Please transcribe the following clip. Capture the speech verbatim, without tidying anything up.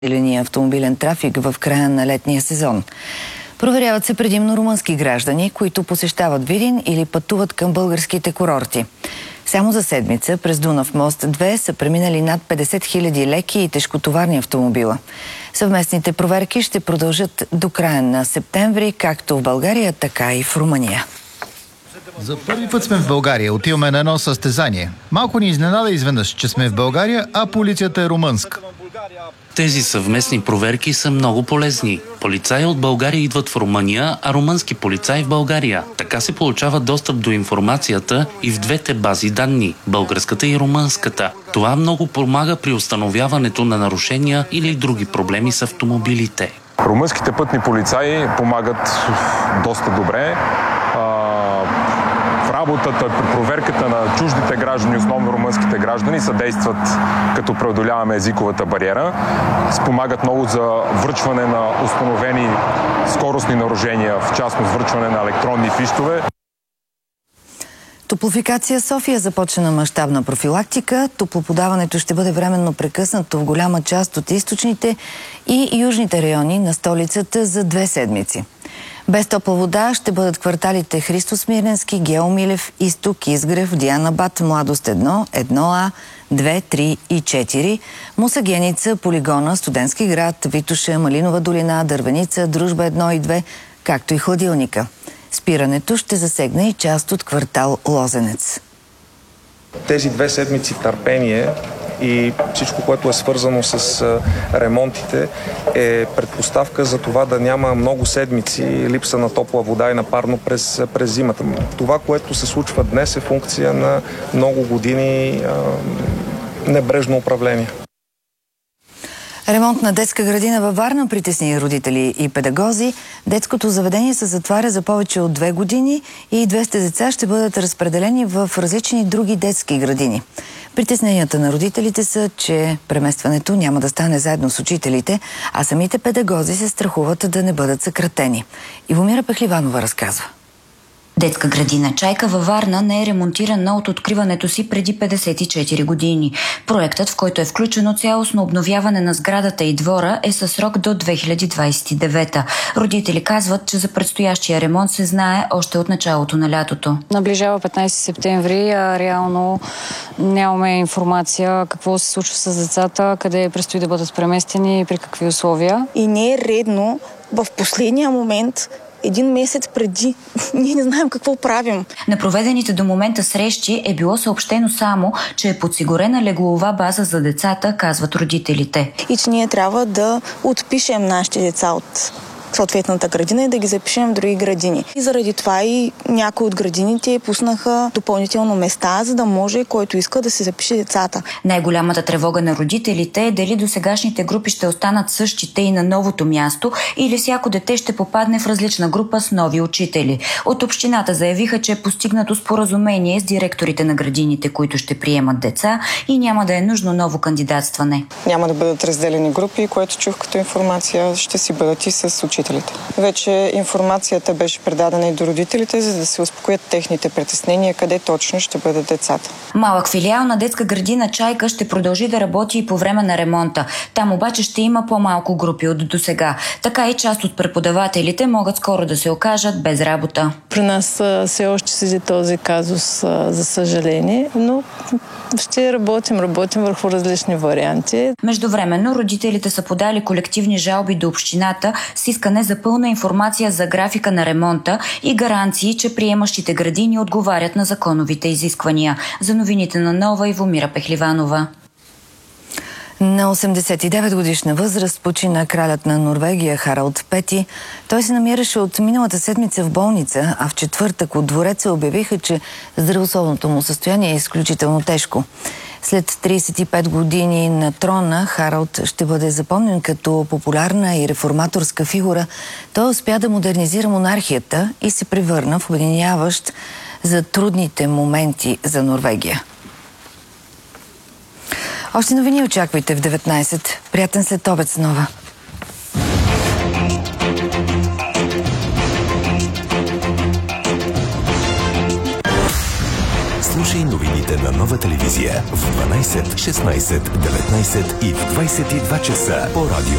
автомобилен трафик в края на летния сезон. Проверяват се предимно румънски граждани, които посещават Видин или пътуват към българските курорти. Само за седмица през Дунав мост две са преминали над петдесет хиляди леки и тежкотоварни автомобила. Съвместните проверки ще продължат до края на септември, както в България, така и в Румъния. За първи път сме в България. Отиваме на едно състезание. Малко ни изненада изведнъж, че сме в България, а полицията е румънска. Тези съвместни проверки са много полезни. Полицаи от България идват в Румъния, а румънски полицаи в България. Така се получава достъп до информацията и в двете бази данни – българската и румънската. Това много помага при установяването на нарушения или други проблеми с автомобилите. Румънските пътни полицаи помагат доста добре. Работата при проверката на чуждите граждани, основно румънските граждани, съдействат като преодоляваме езиковата бариера. Спомагат много за връчване на установени скоростни нарушения, в частност връчване на електронни фищове. Топлофикация София започна мащабна профилактика. Топлоподаването ще бъде временно прекъснато в голяма част от източните и южните райони на столицата за две седмици. Без топла вода ще бъдат кварталите Христо Смирненски, Гео Милев, Изток, Изгрев, Дианабад, Младост едно, едно А, две, три и четири, Мусагеница, Полигона, Студентски град, Витоша, Малинова долина, Дървеница, Дружба едно и две, както и Хладилника. Спирането ще засегне и част от квартал Лозенец. Тези две седмици търпение и всичко, което е свързано с ремонтите, е предпоставка за това да няма много седмици липса на топла вода и на парно през, през зимата. Това, което се случва днес, е функция на много години а, небрежно управление. Ремонт на детска градина във Варна притесни родители и педагози. Детското заведение се затваря за повече от две години и двеста деца ще бъдат разпределени в различни други детски градини. Притесненията на родителите са, че преместването няма да стане заедно с учителите, а самите педагози се страхуват да не бъдат съкратени. Ивомира Пехливанова разказва. Детска градина Чайка във Варна не е ремонтирана от откриването си преди петдесет и четири години. Проектът, в който е включено цялостно обновяване на сградата и двора, е със срок до две хиляди двадесет и девета. Родители казват, че за предстоящия ремонт се знае още от началото на лятото. Наближава петнадесети септември, а реално нямаме информация какво се случва с децата, къде предстои да бъдат преместени и при какви условия. И не е редно в последния момент, един месец преди, ние не знаем какво правим. На проведените до момента срещи е било съобщено само, че е подсигурена леглова база за децата, казват родителите. И че ние трябва да отпишем нашите деца от съответната градина и да ги запишем в други градини. И заради това и някои от градините пуснаха допълнително места, за да може който иска да се запише децата. Най-голямата тревога на родителите е дали досегашните групи ще останат същите и на новото място, или всяко дете ще попадне в различна група с нови учители. От общината заявиха, че е постигнато споразумение с директорите на градините, които ще приемат деца, и няма да е нужно ново кандидатстване. Няма да бъдат разделени групи, което чух като информация, ще си бъдат и с учителите. Вече информацията беше предадена и до родителите, за да се успокоят техните притеснения, къде точно ще бъдат децата. Малък филиал на детска градина Чайка ще продължи да работи и по време на ремонта. Там обаче ще има по-малко групи от досега. Така и част от преподавателите могат скоро да се окажат без работа. При нас все още седи този казус, за съжаление, но ще работим, работим върху различни варианти. Междувременно родителите са подали колективни жалби до общината с искане за пълна информация за графика на ремонта и гаранции, че приемащите градини отговарят на законовите изисквания. За новините на Нова, Ивомира Пехливанова. На осемдесет и девет годишна възраст почина кралят на Норвегия Харалд Пети. Той се намираше от миналата седмица в болница, а в четвъртък от двореца обявиха, че здравословното му състояние е изключително тежко. След тридесет и пет години на трона Харалд ще бъде запомнен като популярна и реформаторска фигура. Той успя да модернизира монархията и се превърна в обединяващ за трудните моменти за Норвегия. Още новини очаквайте в деветнадесет. Приятен следобед с Нова. Слушай новините на на Нова телевизия в дванайсет, шестнайсет, деветнайсет и в двайсет и два часа по радио